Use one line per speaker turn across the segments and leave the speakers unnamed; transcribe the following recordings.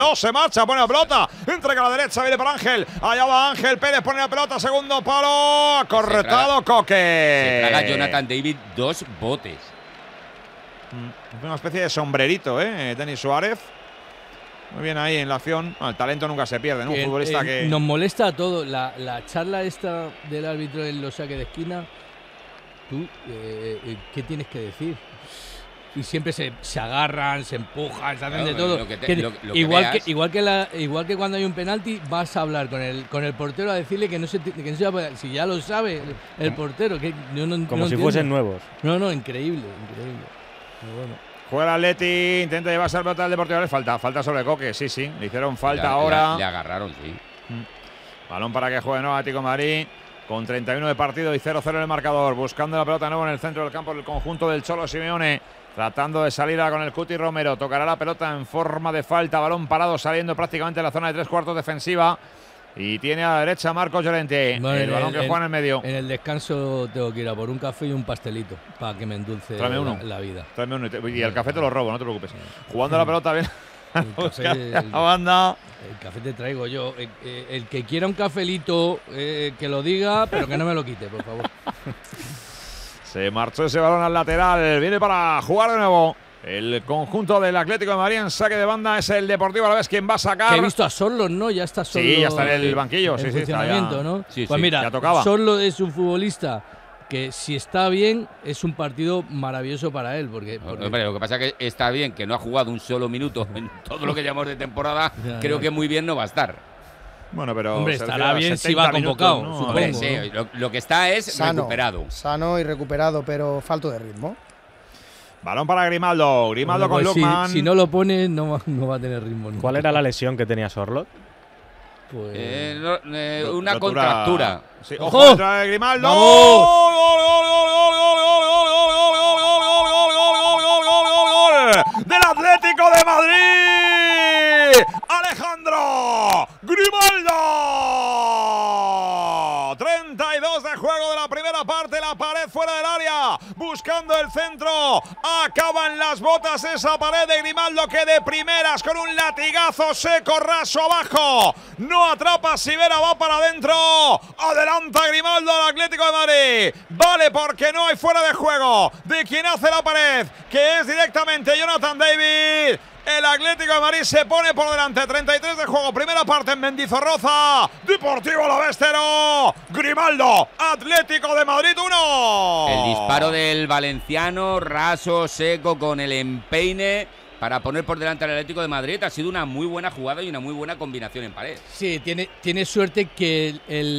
No se marcha, pone la pelota, entrega a la derecha, viene para Ángel, allá va Ángel Pérez, pone la pelota, segundo palo, corretado Coque.
Se traga Jonathan David 2 botes.
Una especie de sombrerito, Denis Suárez. Muy bien ahí en la acción. El talento nunca se pierde, ¿no? Un futbolista que…
Nos molesta a todos. La charla esta del árbitro en los saques de esquina, tú, ¿qué tienes que decir? Y siempre se agarran, se empujan, se hacen de todo. Igual que cuando hay un penalti, vas a hablar con el portero a decirle que no se va, si ya lo sabe el portero. Que yo no,
como
no
si
entiendo.
fuesen nuevos.
No, increíble. Pero bueno.
Juega el Atleti, intenta llevarse al pelota del Deportivo. Falta sobre Coque, sí. Le hicieron falta ahora.
Le agarraron, sí.
Balón para que juegue nuevo Atlético de Madrid. Con 31 de partido y 0-0 en el marcador. Buscando la pelota nuevo en el centro del campo el conjunto del Cholo Simeone. Tratando de salir con el Cuti Romero. Tocará la pelota en forma de falta. Balón parado saliendo prácticamente de la zona de 3/4 defensiva. Y tiene a la derecha Marcos Llorente. Bueno, el balón que juega en el medio.
En el descanso tengo que ir a por un café y un pastelito para que me endulce la vida.
Tráeme uno y el café te lo robo, no te preocupes. Jugando la pelota bien.
La banda. El café te traigo yo. El que quiera un cafelito, que lo diga, pero que no me lo quite, por favor.
Se marchó ese balón al lateral. Viene para jugar de nuevo. El conjunto del Atlético de Madrid en saque de banda es el Deportivo Alavés quien va a sacar.
Que he visto a Sorlo, ¿no? Ya está Sorlo.
Sí, ya está en el banquillo.
En funcionamiento, ¿no?
Sí,
pues mira,
ya tocaba.
Sorlo es un futbolista que si está bien es un partido maravilloso para él. Porque…
Hombre, lo que pasa es que está bien, que no ha jugado un solo minuto en todo lo que llevamos de temporada. Creo que muy bien no va a estar.
Bueno, pero
hombre, estará bien si va convocado,
¿no?
supongo.
Hombre, sí, lo que está es recuperado.
Sano y recuperado, pero falto de ritmo.
Balón para Grimaldo. Grimaldo con Lookman.
Si no lo pone, no va a tener ritmo. Nunca.
¿Cuál era la lesión que tenía Sorlot?
Pues…
Una contractura.
Sí. ¡Ojo! Contra Grimaldo. ¡Gol! ¡Del Atlético de Madrid! ¡Alejandro Grimaldo! 32 de juego de la primera parte. La pared fuera del área. Buscando el centro. Acaban las botas esa pared de Grimaldo que de primeras con un latigazo seco raso abajo. No atrapa Sivera, va para adentro. Adelanta Grimaldo al Atlético de Madrid. Vale porque no hay fuera de juego de quien hace la pared, que es directamente Jonathan David. El Atlético de Madrid se pone por delante. 33 de juego, primera parte en Mendizorroza. Deportivo Alavés 0. Grimaldo, Atlético de Madrid 1.
El disparo del valenciano, raso, seco, con el empeine para poner por delante al Atlético de Madrid. Ha sido una muy buena jugada y una muy buena combinación en pared.
Sí, tiene suerte que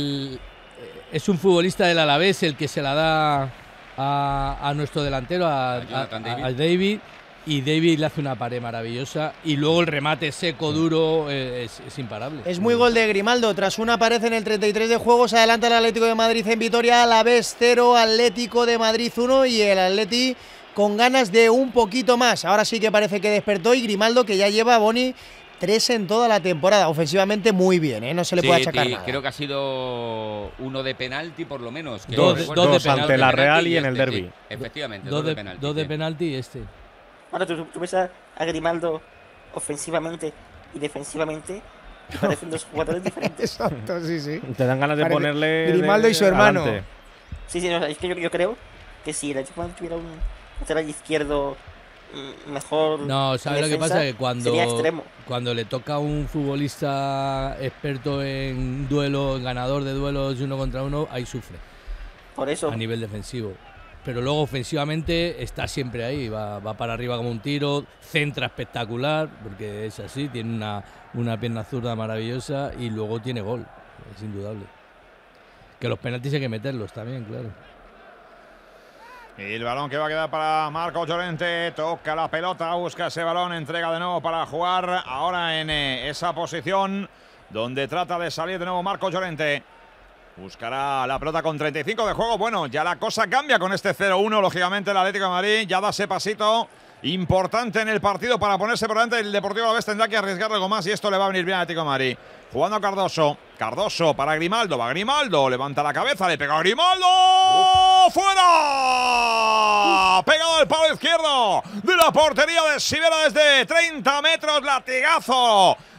es un futbolista del Alavés el que se la da a nuestro delantero, a David. Y David le hace una pared maravillosa y luego el remate seco, duro, es imparable.
Es muy gol de Grimaldo. Tras una pared en el 33 de juego, se adelanta el Atlético de Madrid en Vitoria. Alavés 0, Atlético de Madrid 1 y el Atleti con ganas de un poquito más. Ahora sí que parece que despertó y Grimaldo, que ya lleva, Boni, 3 en toda la temporada. Ofensivamente muy bien, no se le puede achacar nada.
Creo que ha sido uno de penalti por lo menos.
Dos ante la Real y en el derbi.
Efectivamente,
dos de penalti y este.
Ahora tú ves a Grimaldo ofensivamente y defensivamente, parecen dos jugadores diferentes.
Exacto, sí.
Te dan ganas de ponerle
Grimaldo y su hermano.
Adelante.
Sí, no, es que yo creo que si el equipo tuviera un lateral izquierdo mejor.
No, ¿sabes lo que pasa? Que
cuando
le toca a un futbolista experto en duelo, en ganador de duelos 1 contra 1, ahí sufre.
Por eso.
A nivel defensivo. Pero luego ofensivamente está siempre ahí, va para arriba como un tiro, centra espectacular, porque es así, tiene una pierna zurda maravillosa y luego tiene gol, es indudable. Que los penaltis hay que meterlos también, claro.
Y el balón que va a quedar para Marcos Llorente, toca la pelota, busca ese balón, entrega de nuevo para jugar ahora en esa posición donde trata de salir de nuevo Marcos Llorente. Buscará la pelota con 35 de juego. Bueno, ya la cosa cambia con este 0-1. Lógicamente el Atlético de Madrid ya da ese pasito importante en el partido para ponerse por delante. El Deportivo Alavés tendrá que arriesgar algo más y esto le va a venir bien al Atlético de Madrid. Jugando a Cardoso. Cardoso para Grimaldo. Va Grimaldo. Levanta la cabeza. Le pega a Grimaldo. ¡Fuera! Pegado al palo izquierdo de la portería de Sivera desde 30 metros. Latigazo